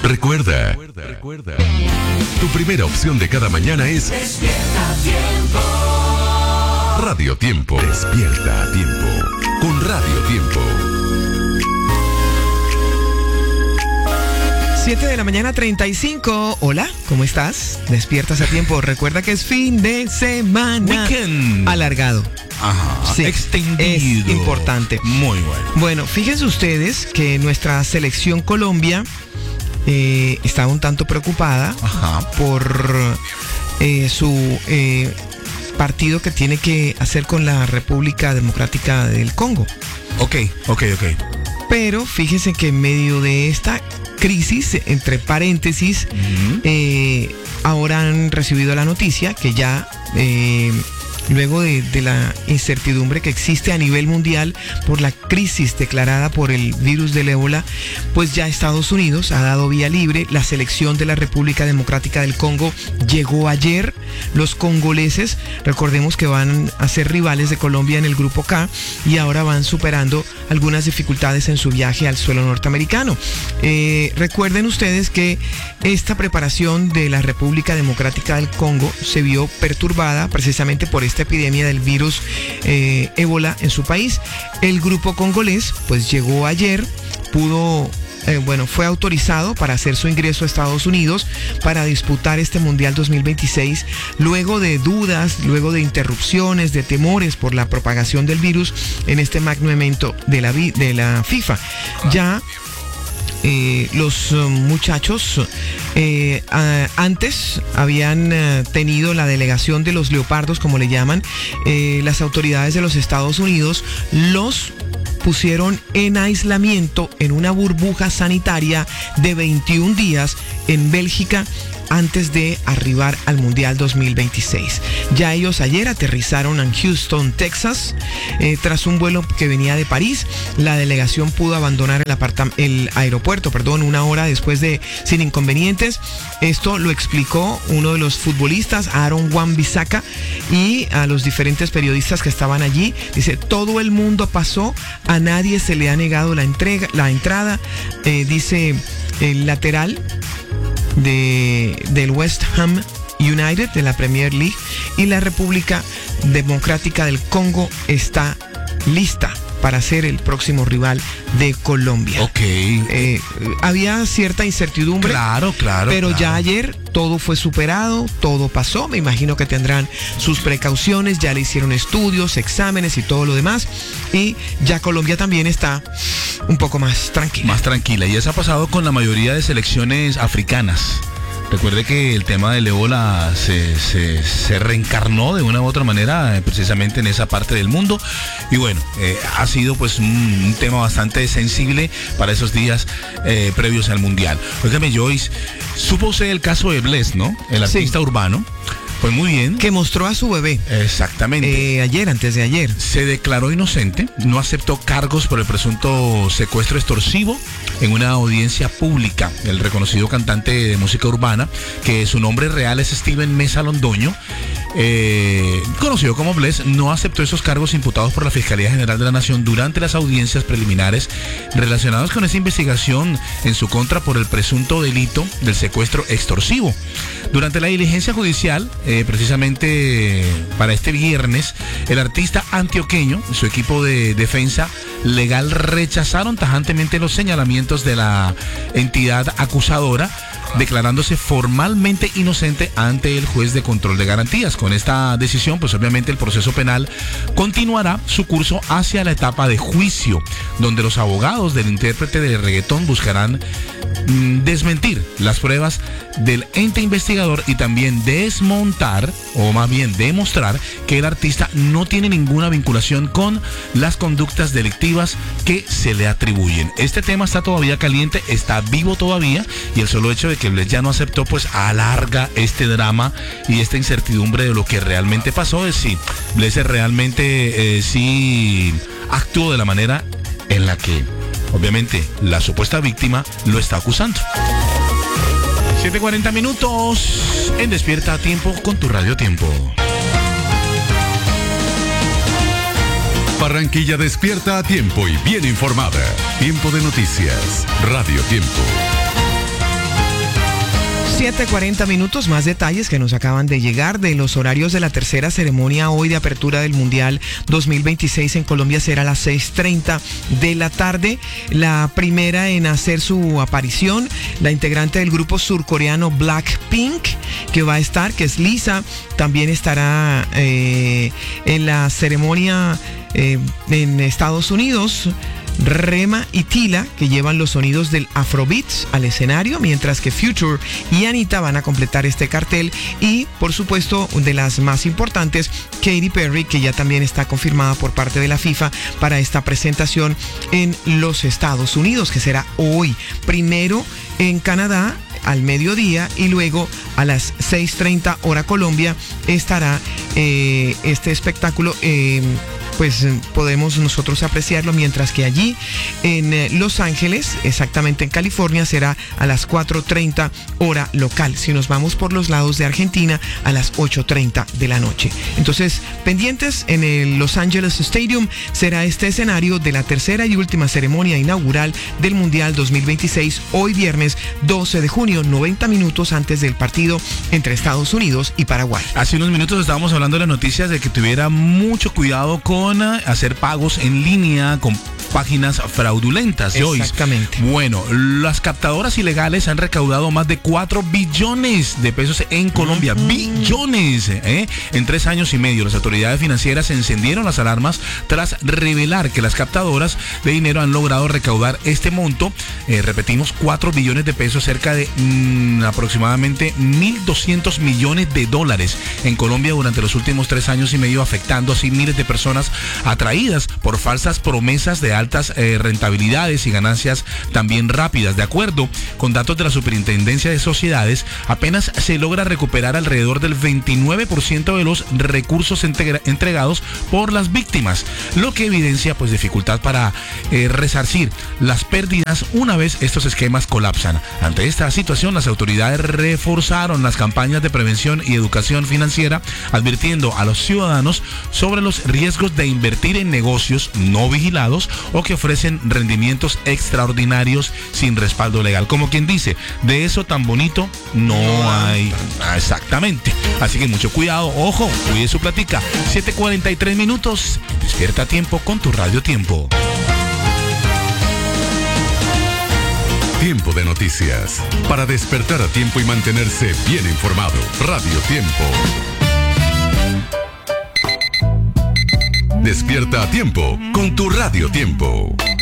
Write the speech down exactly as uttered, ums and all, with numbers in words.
Recuerda, recuerda, tu primera opción de cada mañana es Despierta Tiempo. Radio Tiempo. Despierta a tiempo con Radio Tiempo. siete de la mañana, treinta y cinco. Hola, ¿cómo estás? Despiertas a tiempo. Recuerda que es fin de semana. Weekend. Alargado. Ajá. Sí, Extendido. es importante. Muy bueno. Bueno, fíjense ustedes que nuestra selección Colombia eh, está un tanto preocupada Ajá. por eh, su eh, partido que tiene que hacer con la República Democrática del Congo. Ok, ok, ok. Pero fíjense que en medio de esta crisis, entre paréntesis, Uh-huh. eh, ahora han recibido la noticia que ya eh, luego de, de la incertidumbre que existe a nivel mundial por la crisis declarada por el virus del ébola, pues ya Estados Unidos ha dado vía libre. La selección de la República Democrática del Congo llegó ayer. Los congoleses, recordemos que van a ser rivales de Colombia en el Grupo K y ahora van superando algunas dificultades en su viaje al suelo norteamericano. Eh, recuerden ustedes que esta preparación de la República Democrática del Congo se vio perturbada precisamente por esta epidemia del virus eh, ébola en su país. El grupo congolés pues llegó ayer, pudo Eh, bueno, fue autorizado para hacer su ingreso a Estados Unidos para disputar este Mundial dos mil veintiséis, luego de dudas, luego de interrupciones, de temores por la propagación del virus en este magno evento de la, de la FIFA. Ya Eh, los uh, muchachos eh, uh, antes habían uh, tenido la delegación de los leopardos, como le llaman, eh, las autoridades de los Estados Unidos los pusieron en aislamiento en una burbuja sanitaria de veintiún días en Bélgica antes de arribar al Mundial dos mil veintiséis. Ya ellos ayer aterrizaron en Houston, Texas, eh, tras un vuelo que venía de París. La delegación pudo abandonar el, apartam- el aeropuerto, perdón, una hora después de sin inconvenientes. Esto lo explicó uno de los futbolistas, Aaron Wan-Bissaka, y a los diferentes periodistas que estaban allí. Dice, todo el mundo pasó, a nadie se le ha negado la entrega, la entrada. Eh, dice el lateral de, del West Ham United de la Premier League, y la República Democrática del Congo está lista para ser el próximo rival de Colombia. Ok. Eh, había cierta incertidumbre. Claro, claro. Pero claro. ya ayer todo fue superado, todo pasó. Me imagino que tendrán sus precauciones, ya le hicieron estudios, exámenes y todo lo demás. Y ya Colombia también está un poco más tranquila. Más tranquila. Y eso ha pasado con la mayoría de selecciones africanas. Recuerde que el tema del ébola se, se, se reencarnó de una u otra manera eh, precisamente en esa parte del mundo, y bueno, eh, ha sido pues un, un tema bastante sensible para esos días eh, previos al Mundial. Óigame, Joyce, supo usted el caso de Bless, ¿no? El artista Sí. urbano. Pues muy bien. Que mostró a su bebé. Exactamente. Eh, ayer, antes de ayer. Se declaró inocente, no aceptó cargos por el presunto secuestro extorsivo en una audiencia pública. El reconocido cantante de música urbana, que su nombre real es Steven Mesa Londoño, eh, conocido como Bless, no aceptó esos cargos imputados por la Fiscalía General de la Nación durante las audiencias preliminares relacionadas con esa investigación en su contra por el presunto delito del secuestro extorsivo. Durante la diligencia judicial, eh, precisamente para este viernes, el artista antioqueño y su equipo de defensa legal rechazaron tajantemente los señalamientos de la entidad acusadora, declarándose formalmente inocente ante el juez de control de garantías. Con esta decisión, pues obviamente el proceso penal continuará su curso hacia la etapa de juicio, donde los abogados del intérprete de reggaetón buscarán mm, desmentir las pruebas del ente investigador y también desmontar, o más bien demostrar, que el artista no tiene ninguna vinculación con las conductas delictivas que se le atribuyen. Este tema está todavía caliente, está vivo todavía, y el solo hecho de que Bless ya no aceptó, pues alarga este drama y esta incertidumbre de lo que realmente pasó, es si Bless realmente eh, sí actuó de la manera en la que obviamente la supuesta víctima lo está acusando. siete cuarenta minutos en Despierta a Tiempo con tu Radio Tiempo. Barranquilla despierta a tiempo y bien informada. Tiempo de noticias. Radio Tiempo. siete cuarenta minutos, más detalles que nos acaban de llegar de los horarios de la tercera ceremonia hoy de apertura del Mundial dos mil veintiséis en Colombia. Será a las seis treinta de la tarde. La primera en hacer su aparición, la integrante del grupo surcoreano Blackpink, que va a estar, que es Lisa, también estará eh, en la ceremonia eh, en Estados Unidos. Rema y Tila, que llevan los sonidos del Afrobeats al escenario, mientras que Future y Anita van a completar este cartel. Y, por supuesto, de las más importantes, Katy Perry, que ya también está confirmada por parte de la FIFA para esta presentación en los Estados Unidos, que será hoy. Primero en Canadá al mediodía y luego a las seis treinta hora Colombia estará eh, este espectáculo. Eh, pues podemos nosotros apreciarlo, mientras que allí en Los Ángeles, exactamente en California, será a las cuatro treinta hora local. Si nos vamos por los lados de Argentina, a las ocho treinta de la noche. Entonces, pendientes, en el Los Angeles Stadium será este escenario de la tercera y última ceremonia inaugural del Mundial dos mil veintiséis, hoy viernes doce de junio, noventa minutos antes del partido entre Estados Unidos y Paraguay. Hace unos minutos estábamos hablando de las noticias de que tuviera mucho cuidado con hacer pagos en línea con páginas fraudulentas. Exactamente. Bueno, las captadoras ilegales han recaudado más de cuatro billones de pesos en Colombia. Uh-huh. Billones. ¿eh? En tres años y medio, las autoridades financieras encendieron las alarmas tras revelar que las captadoras de dinero han logrado recaudar este monto. Eh, repetimos, cuatro billones de pesos, cerca de mmm, aproximadamente mil doscientos millones de dólares en Colombia durante los últimos tres años y medio, afectando así miles de personas atraídas por falsas promesas de altas eh, rentabilidades y ganancias también rápidas. De acuerdo con datos de la Superintendencia de Sociedades, apenas se logra recuperar alrededor del veintinueve por ciento de los recursos integra- entregados por las víctimas, lo que evidencia pues dificultad para eh, resarcir las pérdidas una vez estos esquemas colapsan. Ante esta situación, las autoridades reforzaron las campañas de prevención y educación financiera, advirtiendo a los ciudadanos sobre los riesgos de invertir en negocios no vigilados o que ofrecen rendimientos extraordinarios sin respaldo legal. Como quien dice, de eso tan bonito no hay. Exactamente. Así que mucho cuidado, ojo, cuide su platica. siete cuarenta y tres minutos. Despierta a tiempo con tu Radio Tiempo. Tiempo de noticias. Para despertar a tiempo y mantenerse bien informado. Radio Tiempo. Despierta a tiempo con tu Radio Tiempo.